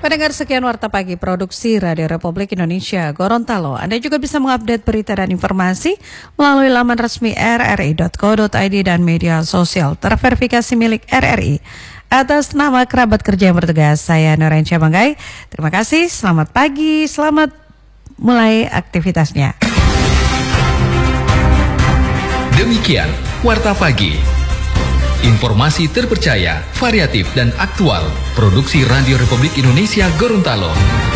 Pendengar, sekian Warta Pagi Produksi Radio Republik Indonesia Gorontalo. Anda juga bisa mengupdate berita dan informasi melalui laman resmi rri.co.id dan media sosial terverifikasi milik RRI. Atas nama kerabat kerja yang bertugas, saya Norensyah Banggai. Terima kasih, selamat pagi, selamat mulai aktivitasnya. Demikian Warta Pagi. Informasi terpercaya, variatif dan aktual. Produksi Radio Republik Indonesia Gorontalo.